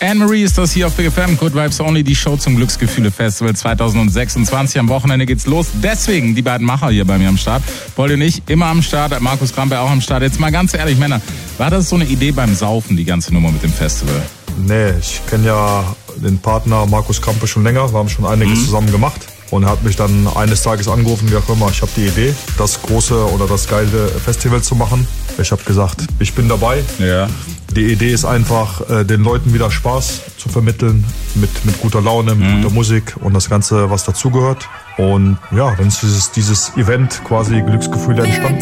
Anne-Marie ist das hier auf Big FM. Good Vibes Only, die Show zum Glücksgefühle-Festival 2026. Am Wochenende geht's los. Deswegen die beiden Macher hier bei mir am Start. Polly und ich immer am Start, Markus Krampe auch am Start. Jetzt mal ganz ehrlich, Männer, war das so eine Idee beim Saufen, die ganze Nummer mit dem Festival? Nee, ich kenne ja den Partner Markus Krampe schon länger. Wir haben schon einiges zusammen gemacht. Und er hat mich dann eines Tages angerufen, wie auch immer, ich habe die Idee, das große oder das geile Festival zu machen. Ich habe gesagt, ich bin dabei. Ja. Die Idee ist einfach, den Leuten wieder Spaß zu vermitteln, mit guter Laune, mit guter Musik und das Ganze, was dazugehört. Und ja, dann ist dieses Event quasi Glücksgefühle entstanden.